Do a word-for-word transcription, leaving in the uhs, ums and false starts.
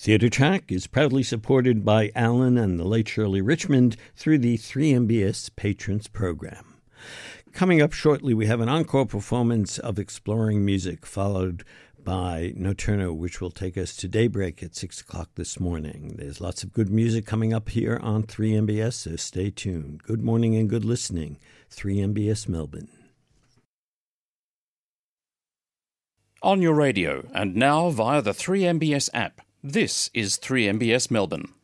Theatre Track is proudly supported by Alan and the late Shirley Richmond through the three M B S Patrons Program. Coming up shortly, we have an encore performance of Exploring Music, followed by Nocturno, which will take us to daybreak at six o'clock this morning. There's lots of good music coming up here on three M B S, so stay tuned. Good morning and good listening. three M B S Melbourne. On your radio and now via the three M B S app, this is three M B S Melbourne.